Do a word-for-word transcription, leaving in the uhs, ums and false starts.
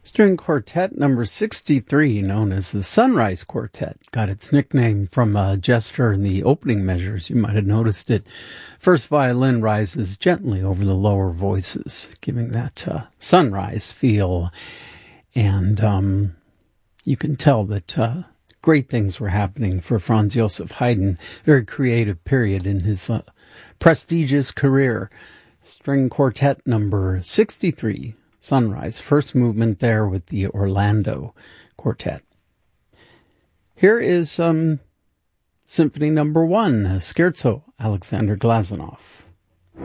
String Quartet number sixty-three, known as the Sunrise Quartet, got its nickname from a gesture in the opening measures. You might have noticed it. First violin rises gently over the lower voices, giving that uh, sunrise feel. And um, you can tell that uh, great things were happening for Franz Joseph Haydn. Very creative period in his uh, prestigious career. String Quartet number sixty-three. Sunrise, first movement there with the Orlando Quartet. Here is um, Symphony number one, Scherzo, Alexander Glazunov.